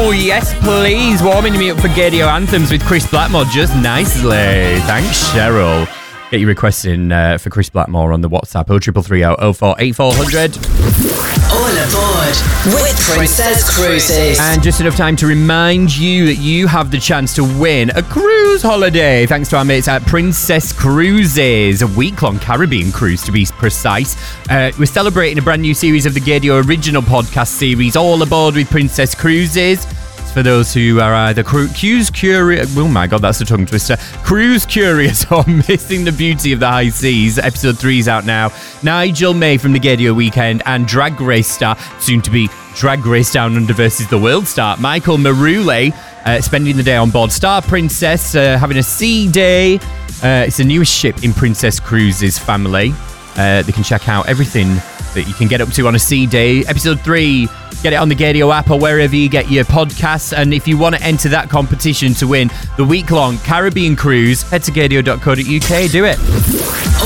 Oh, yes, please. Warming me up for Gaydio Anthems with Chris Blackmore just nicely. Thanks, Cheryl. Get your requests in for Chris Blackmore on the WhatsApp 0330 048400. All aboard with Princess Cruises. And just enough time to remind you that you have the chance to win a cruise holiday thanks to our mates at Princess Cruises, a week-long Caribbean cruise to be precise. We're celebrating a brand new series of the Gaydio original podcast series, All Aboard with Princess Cruises. For those who are either cruise curious, oh my god, that's a tongue twister, cruise curious or missing the beauty of the high seas. Episode 3 is out now. Nigel May from the Gaydio Weekend and Drag Race star, soon to be Drag Race Down Under versus the World star, Michael Marule, spending the day on board Star Princess, having a sea day. It's the newest ship in Princess Cruises family. They can check out everything that you can get up to on a sea day. Episode 3, get it on the Gaydio app or wherever you get your podcasts. And if you want to enter that competition to win the week-long Caribbean cruise, head to gaydio.co.uk. Do it.